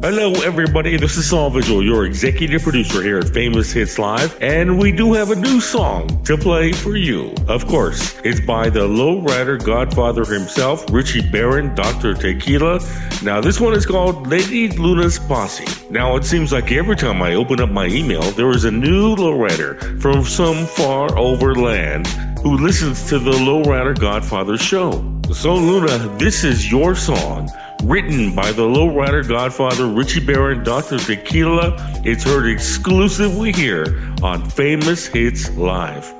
Hello, everybody. This is Saul Visual, your executive producer here at Famous Hits Live, and we do have a new song to play for you. Of course, it's by the lowrider godfather himself, Richie Barron, Dr. Tequila. Now, this one is called Lady Luna's Posse. Now, it seems like every time I open up my email, there is a new lowrider from some far over land who listens to the Lowrider Godfather show. So, Luna, this is your song, written by the Lowrider Godfather Richie Barron, Dr. Tequila. It's heard exclusively here on Famous Hits Live.